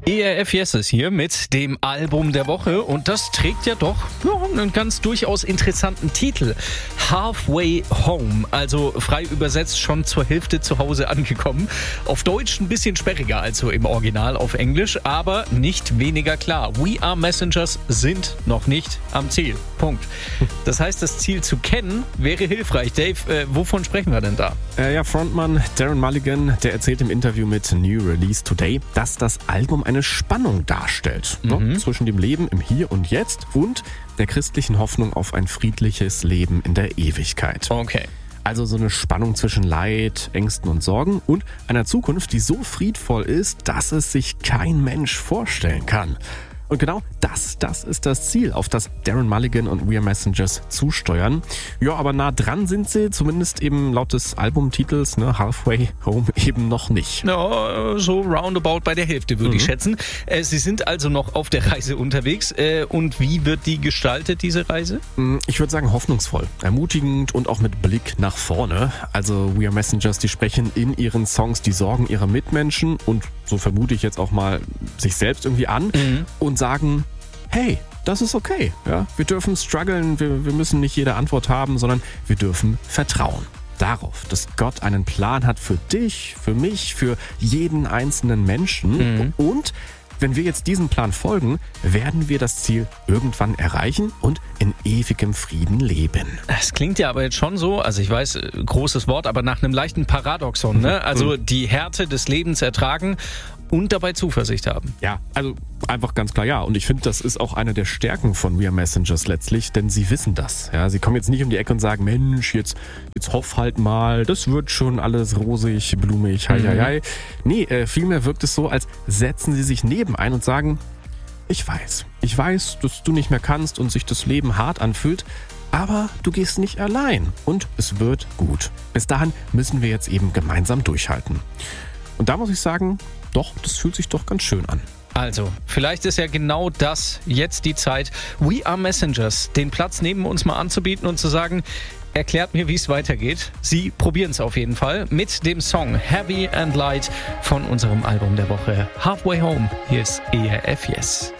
ERF Yes ist hier mit dem Album der Woche und das trägt ja doch einen ganz durchaus interessanten Titel. Halfway Home, also frei übersetzt schon zur Hälfte zu Hause angekommen. Auf Deutsch ein bisschen sperriger als so im Original auf Englisch, aber nicht weniger klar. We Are Messengers sind noch nicht am Ziel. Punkt. Das heißt, das Ziel zu kennen wäre hilfreich. Dave, wovon sprechen wir denn da? Frontmann Darren Mulligan, der erzählt im Interview mit New Release Today, dass das Album eine Spannung darstellt. Zwischen dem Leben im Hier und Jetzt und der christlichen Hoffnung auf ein friedliches Leben in der Ewigkeit. Okay. Also so eine Spannung zwischen Leid, Ängsten und Sorgen und einer Zukunft, die so friedvoll ist, dass es sich kein Mensch vorstellen kann. Und genau das ist das Ziel, auf das Darren Mulligan und We Are Messengers zusteuern. Ja, aber nah dran sind sie, zumindest eben laut des Albumtitels, Halfway Home, eben noch nicht. Ja, so roundabout bei der Hälfte würde ich schätzen. Sie sind also noch auf der Reise unterwegs. Und wie wird die gestaltet, diese Reise? Ich würde sagen hoffnungsvoll, ermutigend und auch mit Blick nach vorne. Also We Are Messengers, die sprechen in ihren Songs die Sorgen ihrer Mitmenschen und so vermute ich jetzt auch mal sich selbst irgendwie an und sagen, hey, das ist okay. Ja? Wir dürfen strugglen, wir müssen nicht jede Antwort haben, sondern wir dürfen vertrauen darauf, dass Gott einen Plan hat für dich, für mich, für jeden einzelnen Menschen. Und wenn wir jetzt diesem Plan folgen, werden wir das Ziel irgendwann erreichen und in ewigem Frieden leben. Das klingt ja aber jetzt schon so, also ich weiß, großes Wort, aber nach einem leichten Paradoxon, ne? Also die Härte des Lebens ertragen und dabei Zuversicht haben. Ja, also einfach ganz klar ja. Und ich finde, das ist auch eine der Stärken von We Are Messengers letztlich, denn sie wissen das. Ja, sie kommen jetzt nicht um die Ecke und sagen, Mensch, jetzt hoff halt mal, das wird schon alles rosig, blumig, hei. Nee, vielmehr wirkt es so, als setzen sie sich neben ein und sagen, ich weiß, dass du nicht mehr kannst und sich das Leben hart anfühlt, aber du gehst nicht allein und es wird gut. Bis dahin müssen wir jetzt eben gemeinsam durchhalten. Und da muss ich sagen, doch, das fühlt sich doch ganz schön an. Also, vielleicht ist ja genau das jetzt die Zeit, We Are Messengers den Platz neben uns mal anzubieten und zu sagen, erklärt mir, wie es weitergeht. Sie probieren es auf jeden Fall mit dem Song Heavy and Light von unserem Album der Woche Halfway Home. Hier ist ERF Yes.